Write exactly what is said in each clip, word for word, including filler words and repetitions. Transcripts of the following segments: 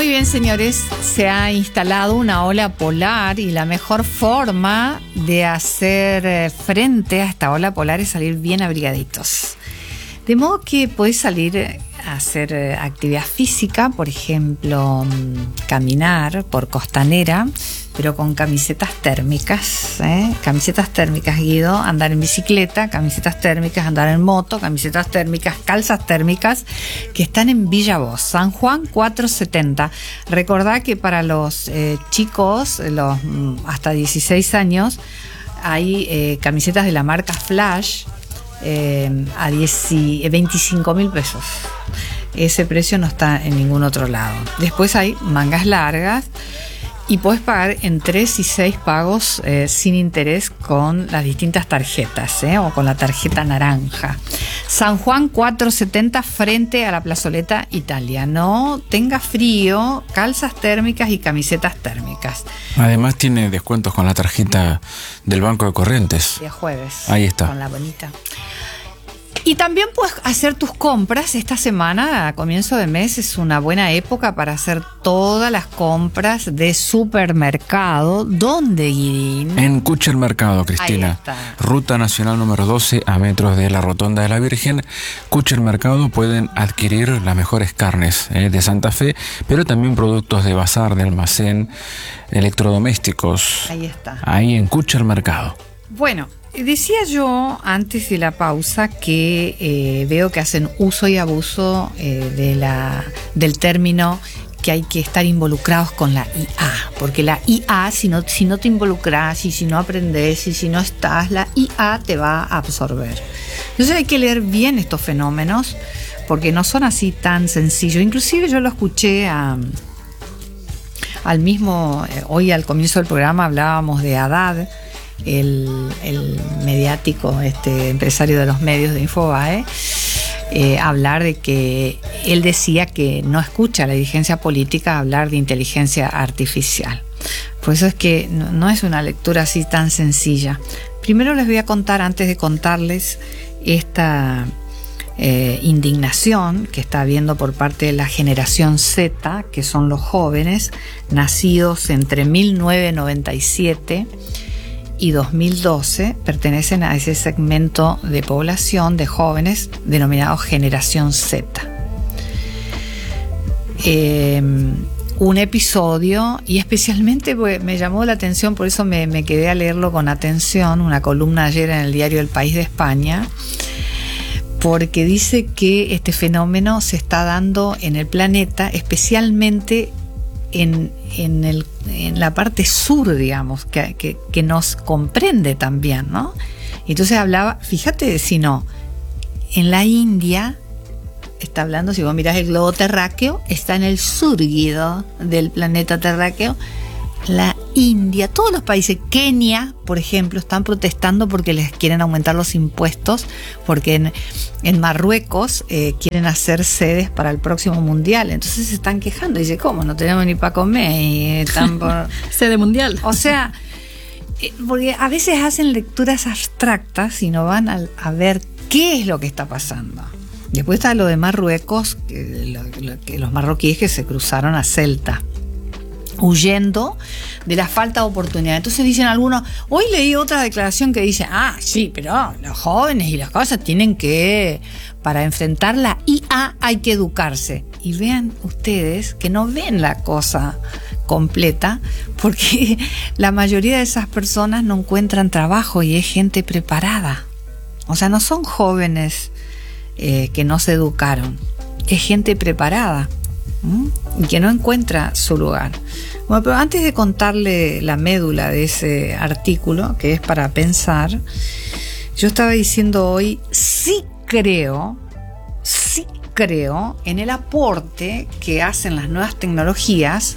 Muy bien, señores, se ha instalado una ola polar y la mejor forma de hacer frente a esta ola polar es salir bien abrigaditos. De modo que podés salir a hacer actividad física, por ejemplo, caminar por Costanera, pero con camisetas térmicas, ¿eh? Camisetas térmicas, Guido, andar en bicicleta, camisetas térmicas, andar en moto, camisetas térmicas, calzas térmicas, que están en Villa Voz, San Juan cuatrocientos setenta. Recordá que para los eh, chicos, los hasta dieciséis años, hay eh, camisetas de la marca Flash, Eh, a veinticinco mil pesos. Ese precio no está en ningún otro lado. Después hay mangas largas y puedes pagar en tres y seis pagos eh, sin interés con las distintas tarjetas, eh, o con la tarjeta naranja. San Juan cuatrocientos setenta frente a la plazoleta Italia. No tenga frío, calzas térmicas y camisetas térmicas. Además tiene descuentos con la tarjeta del Banco de Corrientes. Día jueves. Ahí está. Con la bonita. Y también puedes hacer tus compras esta semana, a comienzo de mes, es una buena época para hacer todas las compras de supermercado. ¿Dónde, Guidín? En Kucher Mercado, Cristina. Ahí está. Ruta Nacional número doce, a metros de la Rotonda de la Virgen. Kucher Mercado pueden adquirir las mejores carnes eh, de Santa Fe, pero también productos de bazar, de almacén, electrodomésticos. Ahí está. Ahí en Kucher Mercado. Bueno, decía yo antes de la pausa que eh, veo que hacen uso y abuso eh, de la, del término que hay que estar involucrados con la I A, porque la I A, si no, si no te involucras y si no aprendes y si no estás, la I A te va a absorber. Entonces hay que leer bien estos fenómenos porque no son así tan sencillos. Inclusive yo lo escuché a, al mismo, eh, hoy al comienzo del programa hablábamos de Haddad, El, el mediático, este empresario de los medios de Infobae, eh, hablar de que él decía que no escucha a la dirigencia política hablar de inteligencia artificial. Por eso es que no, no es una lectura así tan sencilla. Primero les voy a contar, antes de contarles esta eh, indignación que está habiendo por parte de la generación Z, que son los jóvenes nacidos entre mil novecientos noventa y siete y dos mil doce, pertenecen a ese segmento de población de jóvenes denominado generación Z. Eh, un episodio, y especialmente me llamó la atención, por eso me, me quedé a leerlo con atención, una columna ayer en el diario El País de España, porque dice que este fenómeno se está dando en el planeta, especialmente en, en, el, en la parte sur, digamos, que, que, que nos comprende también, ¿no? Entonces hablaba, fíjate si no, en la India, está hablando, si vos mirás el globo terráqueo, está en el sur, Guido, del planeta terráqueo, la India, todos los países, Kenia, por ejemplo, están protestando porque les quieren aumentar los impuestos, porque en, en Marruecos eh, quieren hacer sedes para el próximo mundial, entonces se están quejando, dice, ¿cómo? No tenemos ni para comer y están por... sede mundial. O sea, eh, porque a veces hacen lecturas abstractas y no van a, a ver qué es lo que está pasando. Después está lo de Marruecos, que, lo, lo, que los marroquíes que se cruzaron a Celta, huyendo de la falta de oportunidad. Entonces dicen algunos, hoy leí otra declaración que dice, ah, sí, pero los jóvenes y las cosas tienen que, para enfrentar la I A hay que educarse. Y vean ustedes que no ven la cosa completa, porque la mayoría de esas personas no encuentran trabajo y es gente preparada. O sea, no son jóvenes eh, que no se educaron, es gente preparada y que no encuentra su lugar. Bueno, pero antes de contarle la médula de ese artículo, que es para pensar, yo estaba diciendo hoy, sí creo, sí creo en el aporte que hacen las nuevas tecnologías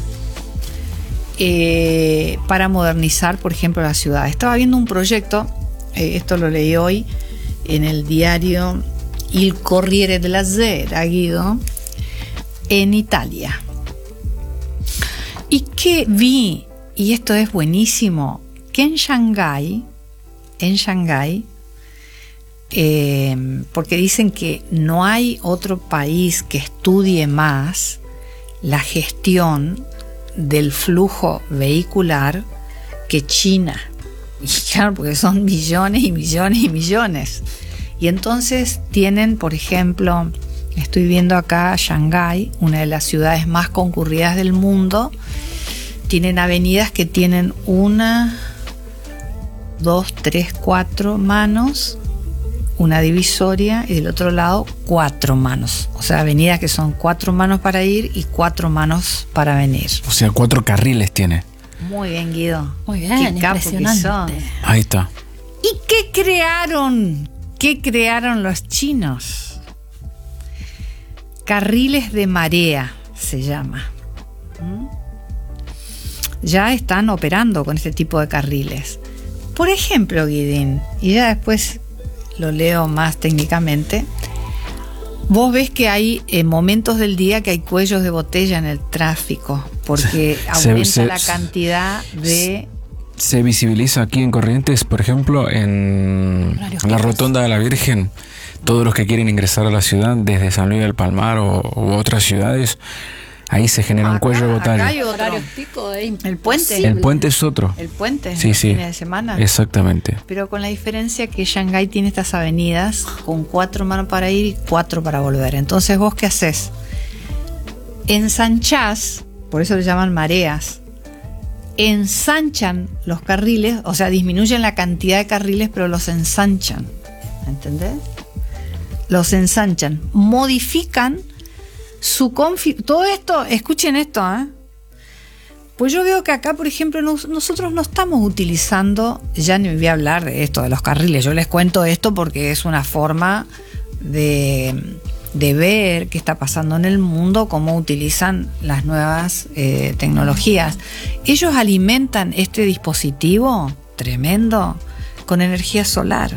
eh, para modernizar, por ejemplo, la ciudad. Estaba viendo un proyecto, eh, esto lo leí hoy en el diario Il Corriere della Sera, Guido, en Italia. Y que vi, y esto es buenísimo, que en Shanghái, en Shanghái, eh, porque dicen que no hay otro país que estudie más la gestión del flujo vehicular que China. Y claro, porque son millones y millones y millones. Y entonces tienen, por ejemplo, estoy viendo acá Shanghái, una de las ciudades más concurridas del mundo. Tienen avenidas que tienen una, dos, tres, cuatro manos, una divisoria, y del otro lado cuatro manos. O sea, avenidas que son cuatro manos para ir y cuatro manos para venir. O sea, cuatro carriles tiene. Muy bien, Guido. Muy bien, Qué capo que son. Ahí está. ¿Y qué crearon? ¿Qué crearon los chinos? Carriles de marea se llama. ¿Mm? Ya están operando con este tipo de carriles. Por ejemplo, Guidín, y ya después lo leo más técnicamente, vos ves que hay eh, momentos del día que hay cuellos de botella en el tráfico, porque Se- aumenta se- la cantidad de... Se visibiliza aquí en Corrientes, por ejemplo, en Horarios la fijos. Rotonda de la Virgen, todos los que quieren ingresar a la ciudad desde San Luis del Palmar o, u otras ciudades, ahí se genera un Acá- cuello de acá botella. hay otro. Horarios pico es El puente. imposible. El puente es otro. El puente, Sí, los sí. fines de semana. Exactamente. Pero con la diferencia que Shanghái tiene estas avenidas con cuatro manos para ir y cuatro para volver. Entonces, ¿vos qué haces? Ensanchás, por eso le llaman mareas, ensanchan los carriles, o sea, disminuyen la cantidad de carriles, pero los ensanchan. ¿Entendés? Los ensanchan, modifican su confi- todo esto, escuchen esto, ¿eh? Pues yo veo que acá, por ejemplo, nos- nosotros no estamos utilizando, ya ni voy a hablar de esto, de los carriles, yo les cuento esto porque es una forma de, de ver qué está pasando en el mundo, cómo utilizan las nuevas eh, tecnologías. Ellos alimentan este dispositivo tremendo con energía solar.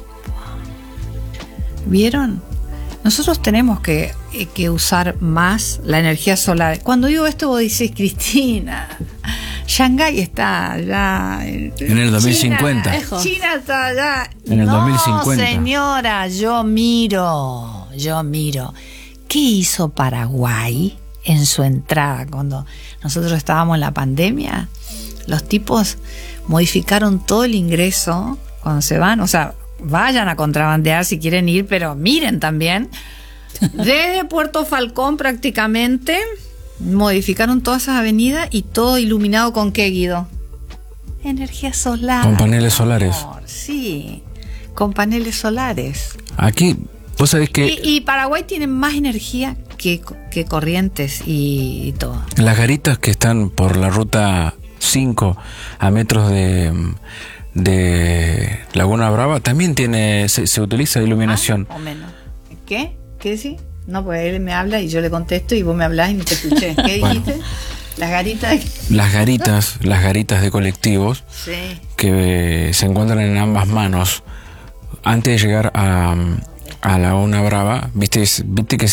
¿Vieron? Nosotros tenemos que, eh, que usar más la energía solar. Cuando digo esto, vos decís, Cristina, Shanghái está ya en En el dos mil cincuenta. Lejos. China está allá. En el no, dos mil cincuenta. Señora, yo miro, yo miro. ¿Qué hizo Paraguay en su entrada cuando nosotros estábamos en la pandemia? Los tipos modificaron todo el ingreso cuando se van, o sea, vayan a contrabandear si quieren ir, pero miren también. Desde Puerto Falcón prácticamente modificaron todas esas avenidas y todo iluminado con qué, Guido? Energía solar. Con paneles solares. amor, sí, con paneles solares. Aquí, vos sabés que Y, y Paraguay tiene más energía que, que Corrientes y, y todo. las garitas que están por la ruta cinco a metros de, de Laguna Brava también tiene se, se utiliza iluminación. Más o menos. ¿Qué? ¿Qué decís? No, pues él me habla y yo le contesto y vos me hablás y no te escuché. ¿Qué Bueno. dijiste? Las garitas. Las garitas, las garitas de colectivos Sí. que se encuentran en ambas manos antes de llegar a, a Laguna Brava, viste, viste que